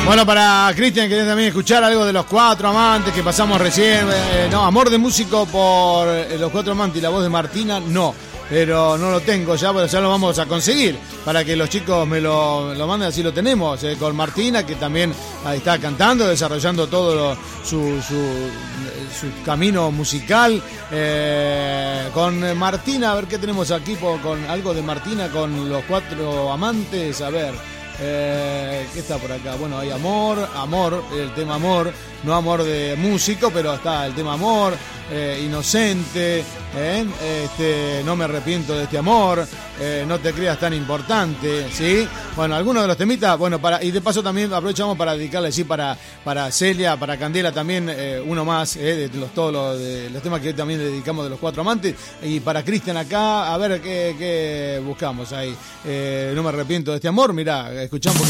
Bueno, para Cristian, quería también escuchar algo de Los Cuatro Amantes que pasamos recién. No, Amor de Músico por Los Cuatro Amantes y la voz de Martina, no. Pero no lo tengo ya, pero ya lo vamos a conseguir para que los chicos me lo manden, así lo tenemos. Con Martina, que también ahí está cantando, desarrollando todo su camino musical. Con Martina, a ver qué tenemos aquí, con algo de Martina, con Los Cuatro Amantes, a ver. ¿Qué está por acá? Bueno, hay amor, el tema amor, no amor de músico, pero está el tema amor, inocente, no me arrepiento de este amor, no te creas tan importante, ¿sí? Bueno, algunos de los temitas, bueno, y de paso también aprovechamos para dedicarle, sí, para Celia, para Candela también, uno más, de todos los temas que también le dedicamos de Los Cuatro Amantes, y para Cristian acá, a ver qué buscamos ahí. No me arrepiento de este amor, mirá, escuchá un poquito.